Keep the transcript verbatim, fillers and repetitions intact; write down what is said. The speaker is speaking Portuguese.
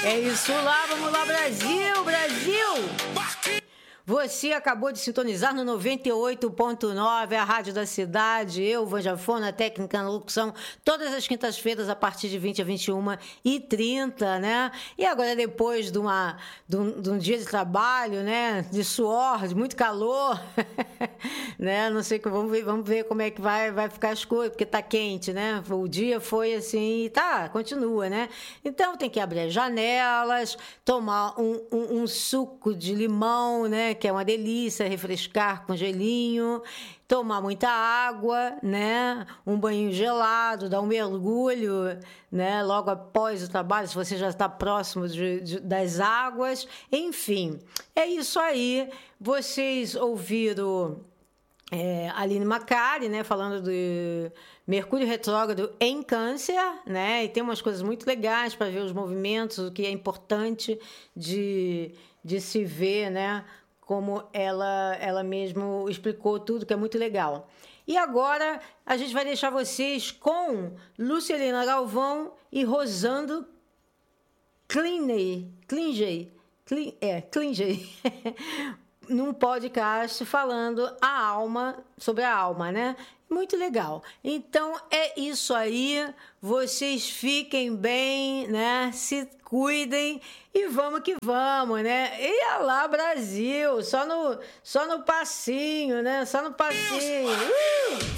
É isso lá, vamos lá, Brasil, Brasil! Você acabou de sintonizar no noventa e oito ponto nove, a Rádio da Cidade. Eu, Vanja Fona, técnica na locução, todas as quintas-feiras, a partir de vinte a vinte e uma e trinta, né? E agora, depois de, uma, de, um, de um dia de trabalho, né? De suor, de muito calor, né? Não sei, vamos ver, vamos ver como é que vai, vai ficar as coisas, porque tá quente, né? O dia foi assim, tá, continua, né? Então, tem que abrir as janelas, tomar um, um, um suco de limão, né? Que é uma delícia, refrescar com gelinho, tomar muita água, né? Um banho gelado, dar um mergulho, né? Logo após o trabalho, se você já está próximo de, de, das águas. Enfim, é isso aí. Vocês ouviram é, Aline Macari, né? Falando de Mercúrio retrógrado em Câncer, né? E tem umas coisas muito legais para ver os movimentos, o que é importante de, de se ver, né? Como ela, ela mesmo explicou tudo, que é muito legal. E agora a gente vai deixar vocês com Lucilena Galvão e Rosando Kliney, Klingey, Klin, é, Klingey, num podcast falando a alma, sobre a alma, né? Muito legal. Então é isso aí. Vocês fiquem bem, né? Se cuidem e vamos que vamos, né? E lá, Brasil, só no, só no passinho, né? Só no passinho. Uh!